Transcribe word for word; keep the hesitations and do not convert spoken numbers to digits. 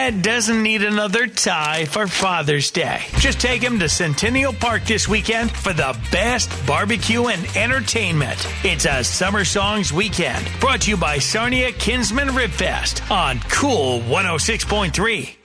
dad doesn't need another tie for Father's Day. Just take him to Centennial Park this weekend for the best barbecue and entertainment. It's a Summer Songs weekend brought to you by Sarnia Kinsman Rib Fest on Cool one oh six point three.